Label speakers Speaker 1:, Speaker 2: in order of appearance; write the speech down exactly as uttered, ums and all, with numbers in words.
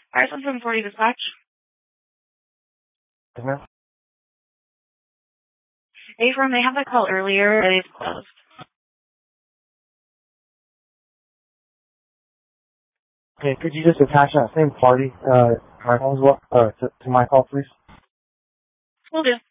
Speaker 1: Fire seven forty dispatch.
Speaker 2: Yes, ma'am.
Speaker 1: A-firm, they have that call earlier, but they've closed.
Speaker 2: Okay, could you just attach that same party, uh, my call as well, uh, to, to my call, please?
Speaker 1: Will do.